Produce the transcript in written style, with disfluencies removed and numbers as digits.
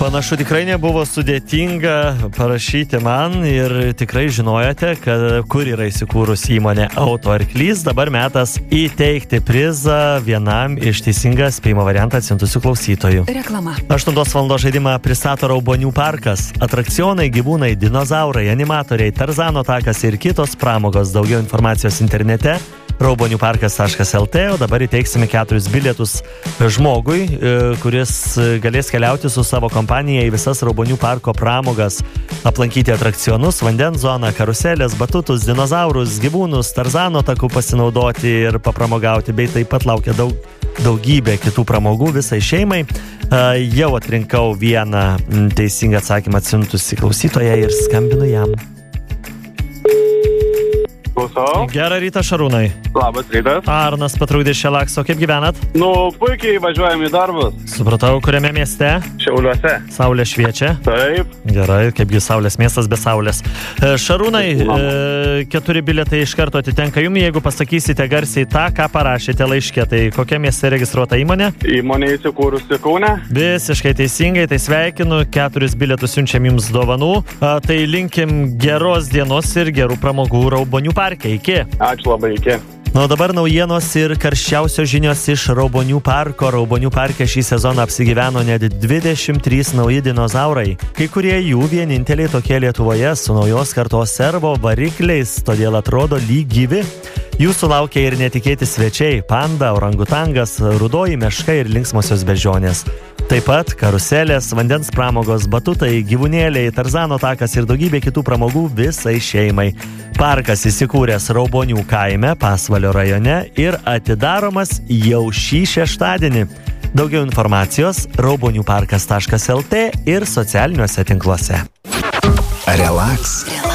Panašu tikrai nebuvo sudėtinga parašyti man ir tikrai žinojote, kur yra įsikūrusi įmonė Auto Arklys. Dabar metas įteikti prizą vienam iš teisingą spėjimo variantą atsiuntusių klausytojų. Reklama. 8 val. Žaidimą pristato Raubonių parkas. Atrakcionai, gyvūnai, dinozaurai, animatoriai, Tarzano takas ir kitos pramogos. Daugiau informacijos internete rauboniuparkas.lt, o dabar įteiksime 4 bilietus žmogui, kuris galės keliauti su savo kompanija į visas Raubonių parko pramogas, aplankyti atrakcionus, vandens zoną, karuselės, batutus, dinozaurus, gyvūnus, Tarzano takų pasinaudoti ir papramogauti, bei taip pat laukia daugybė kitų pramogų visai šeimai. Jau atrinkau vieną teisingą atsakymą atsiuntusį klausytoją ir skambinu jam. Klausau. Gerą rytą, Šarūnai. Labas rytas. Arnas patrūdė Šelakso, kaip gyvenat? Puikiai važiuojam į darbus. Supratau, kuriame mieste? Šiauliuose. Saulė šviečia? Taip. Gerai, kaipgi saulės miestas be saulės. Šarūnai, 4 bilietai iš karto atitenka jums, jeigu pasakysite garsiai tą, ką parašėte laiške. Tai kokia mieste registruota įmonė? Įmonė įsikūrusi Kaune. Visiškai teisingai, tai sveikinu, 4 bilietus siunčiam jums dovanų. Tai linkim geros dienos ir gerų pramogų Raubonių parke. Iki. Ačiū labai, iki. Na, o dabar naujienos ir karščiausios žinios iš Raubonių parko. Raubonių parke šį sezoną apsigyveno net 23 nauji dinozaurai. Kai kurie jų vieninteliai tokie Lietuvoje su naujos kartos servo varikliais, todėl atrodo lyg gyvi. Jūsų laukia ir netikėti svečiai – panda, orangutangas, rudoji meška ir linksmosios beždžionės. Taip pat karuselės, vandens pramogos, batutai, gyvūnėliai, Tarzano takas ir daugybė kitų pramogų visai šeimai. Parkas įsikūręs Raubonių kaime, Pasvalio rajone ir atidaromas jau šį šeštadienį. Daugiau informacijos rauboniuparkas.lt ir socialiniuose tinkluose. Relax.